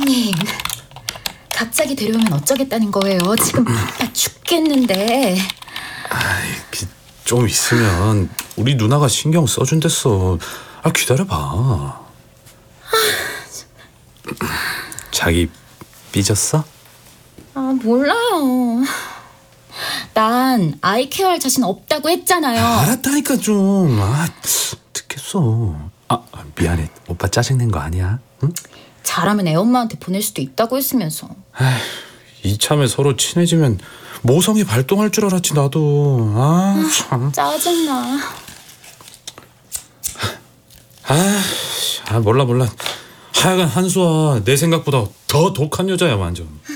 형님, 갑자기 데려오면 어쩌겠다는 거예요. 지금 바빠 죽겠는데. 좀 있으면 우리 누나가 신경 써준댔어. 기다려봐. 자기 삐졌어? 몰라요. 난 아이 케어할 자신 없다고 했잖아요. 알았다니까 좀. 듣겠어. 미안해. 오빠 짜증낸 거 아니야? 응? 잘하면 애엄마한테 보낼 수도 있다고 했으면서. 이참에 서로 친해지면 모성이 발동할 줄 알았지 나도. 참. 짜증나. 몰라. 하여간 한수아 내 생각보다 더 독한 여자야 완전.